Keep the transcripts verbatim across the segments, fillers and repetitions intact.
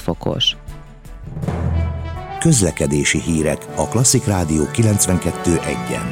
fokos. Közlekedési hírek a Klasszik Rádió kilencvenkettő egyen.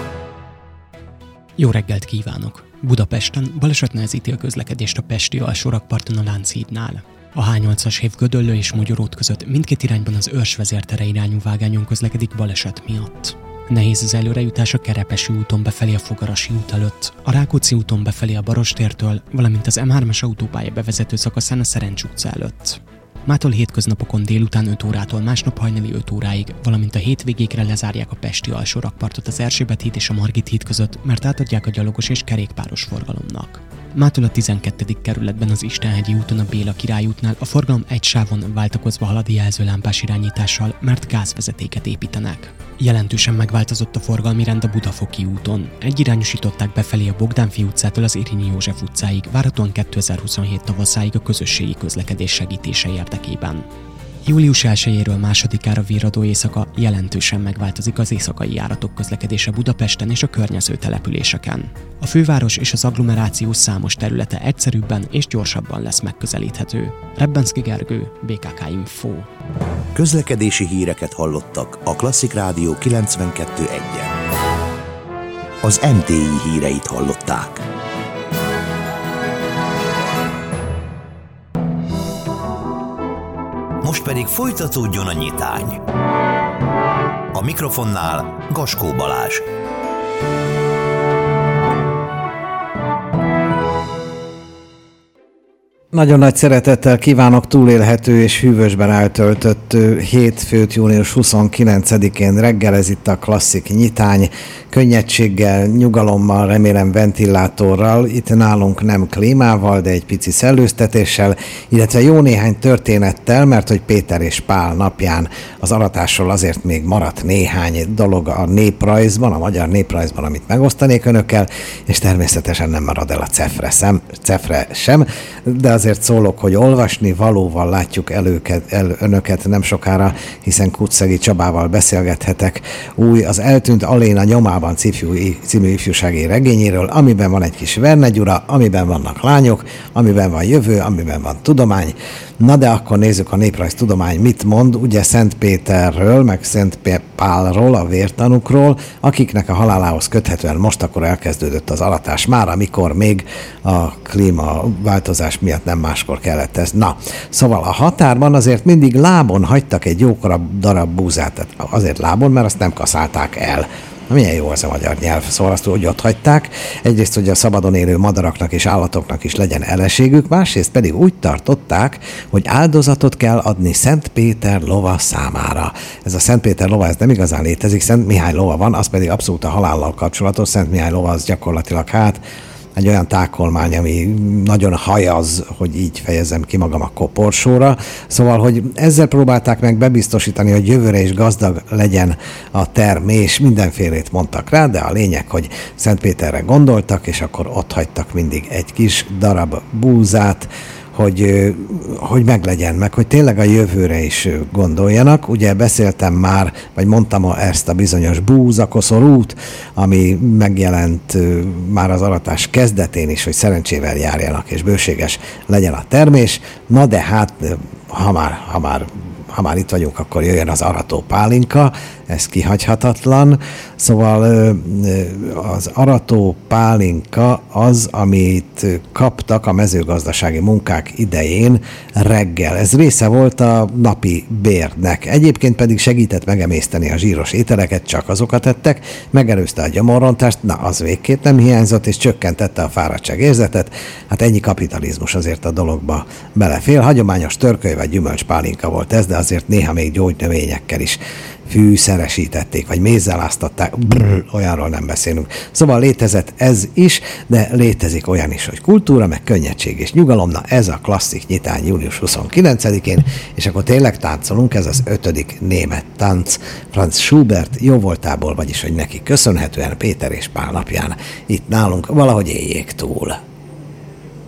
Jó reggelt kívánok! Budapesten baleset nehezíti a közlekedést a pesti alsórakparton a Lánchídnál. A há nyolcas hév Gödöllő és Mogyoród között mindkét irányban az Őrs vezértere irányú vágányon közlekedik baleset miatt. Nehéz az előrejutás a Kerepesi úton befelé a Fogarasi út előtt, a Rákóczi úton befelé a Barostértől, valamint az em hármas autópálya bevezető szakaszán a Szerencs utca előtt. Mától hétköznapokon délután öt órától másnap hajnali öt óráig, valamint a hétvégékre lezárják a pesti alsórakpartot az Erzsébet híd és a Margit híd között, mert átadják a gyalogos és kerékpáros forgalomnak. Mától a tizenkettedik kerületben az Istenhegyi úton a Béla Király útnál a forgalom egy sávon váltakozva halad jelzőlámpás irányítással, mert gázvezetéket építenek. Jelentősen megváltozott a forgalmi rend a Budafoki úton. Egyirányosították befelé a Bogdánfi utcától az Érényi József utcáig, várhatóan kétezer-huszonhét tavaszáig a közösségi közlekedés segítése érdekében. július elsejéről másodikára virradó éjszaka jelentősen megváltozik az éjszakai járatok közlekedése Budapesten és a környező településeken. A főváros és az agglomeráció számos területe egyszerűbben és gyorsabban lesz megközelíthető. Rebbenszky Gergő, bé ká ká Info. Közlekedési híreket hallottak a Klasszik Rádió kilencvenkettő egyen. Az em té i híreit hallották. Most pedig folytatódjon a nyitány. A mikrofonnál Gaskó Balázs. Nagyon nagy szeretettel kívánok túlélhető és hűvösben eltöltött hétfőt, június huszonkilencedikén reggel. Ez itt a Klasszik nyitány, könnyedséggel, nyugalommal, remélem ventilátorral, itt nálunk nem klímával, de egy pici szellőztetéssel, illetve jó néhány történettel, mert hogy Péter és Pál napján az aratásról azért még maradt néhány dolog a néprajzban, a magyar néprajzban, amit megosztanék önökkel, és természetesen nem marad el a cefre, szem, cefre sem, de azért szólok, hogy olvasni valóval látjuk előket, el, önöket nem sokára, hiszen Kuczegi Csabával beszélgethetek új, az Eltűnt Aléna nyomában című ifjúsági regényéről, amiben van egy kis Verne Gyura, amiben vannak lányok, amiben van jövő, amiben van tudomány. Na de akkor nézzük, a néprajztudomány mit mond, ugye Szent Péterről, meg Szent Pálról, a vértanukról, akiknek a halálához köthetően most akkor elkezdődött az aratás már, amikor még a klímaváltozás miatt nem máskor kellett ez. Na, szóval a határban azért mindig lábon hagytak egy jókora darab búzát, tehát azért lábon, mert azt nem kaszálták el. Milyen jó az a magyar nyelv, szóval azt úgy ott hagyták. Egyrészt, hogy a szabadon élő madaraknak és állatoknak is legyen eleségük, másrészt pedig úgy tartották, hogy áldozatot kell adni Szent Péter lova számára. Ez a Szent Péter lova, ez nem igazán létezik, Szent Mihály lova van, az pedig abszolút a halállal kapcsolatos. Szent Mihály lova az gyakorlatilag hát egy olyan tákolmány, ami nagyon hajaz, hogy így fejezem ki magam a koporsóra. Szóval, hogy ezzel próbálták meg bebiztosítani, hogy jövőre is gazdag legyen a termés. Mindenfélét mondtak rá, de a lényeg, hogy Szent Péterre gondoltak, és akkor ott hagytak mindig egy kis darab búzát, hogy, hogy meglegyen, meg hogy tényleg a jövőre is gondoljanak. Ugye beszéltem már, vagy mondtam ezt a bizonyos búzakoszorút, ami megjelent már az aratás kezdetén is, hogy szerencsével járjanak, és bőséges legyen a termés. Na de hát, ha már, ha már ha már itt vagyunk, akkor jöjjön az arató pálinka, ez kihagyhatatlan. Szóval az arató pálinka az, amit kaptak a mezőgazdasági munkák idején reggel. Ez része volt a napi bérnek. Egyébként pedig segített megemészteni a zsíros ételeket, csak azokat ettek, megelőzte a gyomorrontást, na az végképp nem hiányzott, és csökkentette a fáradtságérzetet. Hát ennyi kapitalizmus azért a dologba belefél. Hagyományos törköly vagy gyümölcspálinka volt ez, de azért néha még gyógynövényekkel is fűszeresítették, vagy mézzel áztatták, brrr, olyanról nem beszélünk. Szóval létezett ez is, de létezik olyan is, hogy kultúra, meg könnyedség és nyugalom. Na ez a Klasszik nyitány július huszonkilencedikén, és akkor tényleg táncolunk, ez az ötödik német tánc Franz Schubert jóvoltából, vagyis hogy neki köszönhetően Péter és Pál napján itt nálunk valahogy éljék túl.